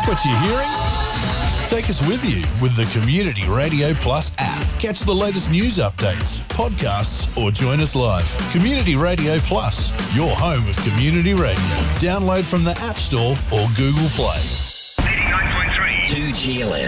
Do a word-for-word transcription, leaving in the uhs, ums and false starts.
Like what you're hearing? Take us with you with the Community Radio Plus app. Catch the latest news updates, podcasts, or join us live. Community Radio Plus, your home of community radio. Download from the App Store or Google Play. eighty-nine point three two G L F.